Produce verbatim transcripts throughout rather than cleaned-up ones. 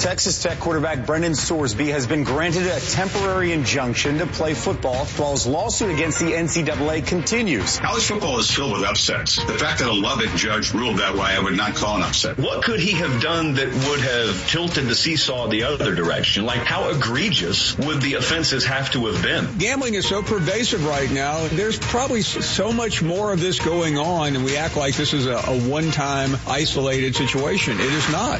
Texas Tech quarterback Brendan Sorsby has been granted a temporary injunction to play football while his lawsuit against the N C double A continues. College football is filled with upsets. The fact that a Lubbock judge ruled that way, I would not call an upset. What could he have done that would have tilted the seesaw the other direction? Like, how egregious would the offenses have to have been? Gambling is so pervasive right now. There's probably so much more of this going on, and we act like this is a, a one-time isolated situation. It is not.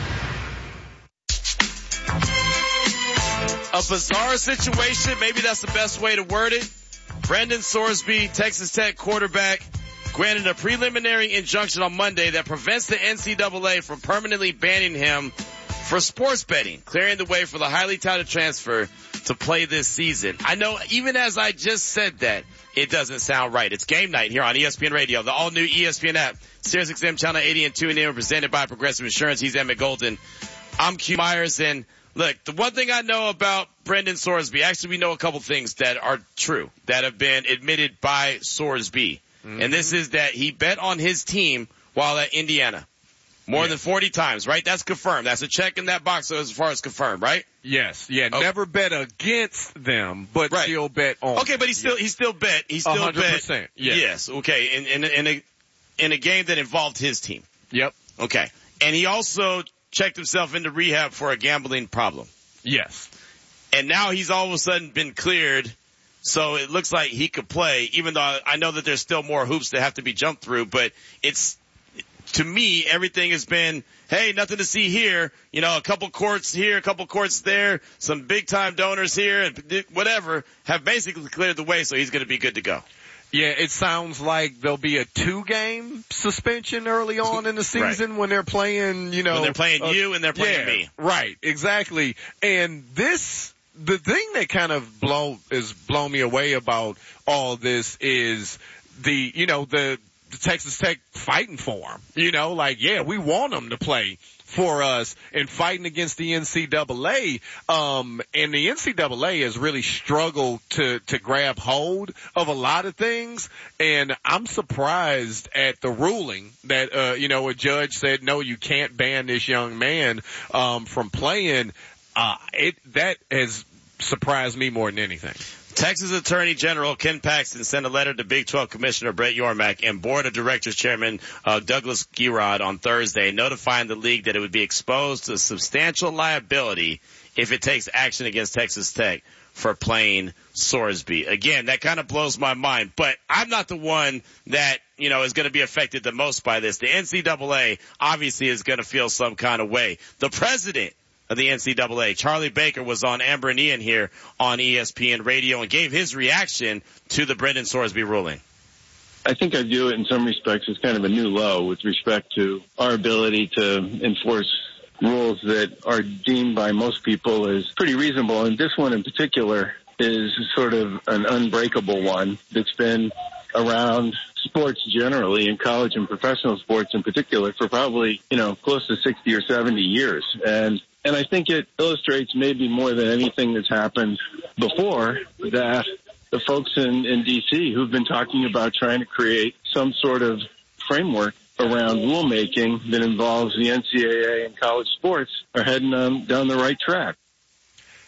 A bizarre situation, maybe that's the best way to word it. Brendan Sorsby, Texas Tech quarterback, granted a preliminary injunction on Monday that prevents the N C double A from permanently banning him for sports betting, clearing the way for the highly touted transfer to play this season. I know even as I just said that, it doesn't sound right. It's game night here on E S P N Radio, the all-new E S P N app, Sirius X M Channel eighty and two and in, presented by Progressive Insurance. He's Emmett Golden. I'm Q Myers, and look, the one thing I know about Brendan Sorsby, actually we know a couple things that are true, that have been admitted by Sorsby. Mm-hmm. And this is that he bet on his team while at Indiana. More yes. than forty times, right? That's confirmed. That's a check in that box as far as confirmed, right? Yes. Yeah. Okay. Never bet against them, but right. still bet on. Okay, but he still, he still bet. He still one hundred percent. bet. Yes. Yes. Okay. In, in, in a, in a game that involved his team. Yep. Okay. And he also checked himself into rehab for a gambling problem. Yes. And now he's all of a sudden been cleared. So it looks like he could play, even though I know that there's still more hoops that have to be jumped through, but it's, to me, everything has been, hey, nothing to see here. You know, a couple courts here, a couple courts there, some big time donors here, and whatever, have basically cleared the way, so he's going to be good to go. Yeah, it sounds like there'll be a two-game suspension early on in the season right. when they're playing, you know. When they're playing uh, you and they're playing yeah, me. Right, exactly. And this, the thing that kind of blow, is blown me away about all this is the, you know, the, the Texas Tech fighting for him. You know, like, yeah, we want them to play for us and fighting against the N C double A. Um, and the N C double A has really struggled to, to grab hold of a lot of things. And I'm surprised at the ruling that, uh, you know, a judge said, no, you can't ban this young man, um, from playing. Uh, it, that has surprised me more than anything. Texas Attorney General Ken Paxton sent a letter to Big twelve Commissioner Brett Yormark and Board of Directors Chairman uh, Douglas Gierod on Thursday, notifying the league that it would be exposed to substantial liability if it takes action against Texas Tech for playing Sorsby. Again, that kind of blows my mind, but I'm not the one that, you know, is going to be affected the most by this. The N C double A obviously is going to feel some kind of way. The president of the N C double A, Charlie Baker, was on Amber and Ian here on E S P N Radio and gave his reaction to the Brendan Sorsby ruling. I think I view it in some respects as kind of a new low with respect to our ability to enforce rules that are deemed by most people as pretty reasonable. And this one in particular is sort of an unbreakable one that's been around sports generally, in college and professional sports in particular, for probably, you know, close to sixty or seventy years. And And I think it illustrates maybe more than anything that's happened before that the folks in, in D C who've been talking about trying to create some sort of framework around rulemaking that involves the N C double A and college sports are heading um, down the right track.